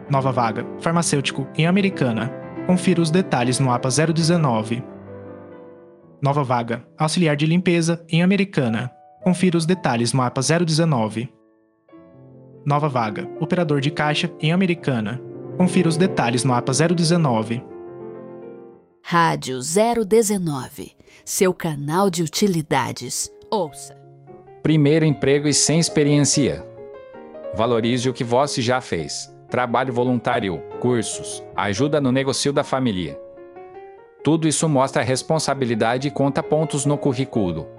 Nova vaga, farmacêutico em Americana. Confira os detalhes no APA 019. Nova vaga, auxiliar de limpeza em Americana. Confira os detalhes no APA 019. Nova vaga, operador de caixa em Americana. Confira os detalhes no APA 019. Rádio 019, seu canal de utilidades. Ouça. Primeiro emprego e sem experiência. Valorize o que você já fez. Trabalho voluntário, cursos, ajuda no negocio da família. Tudo isso mostra responsabilidade e conta pontos no currículo.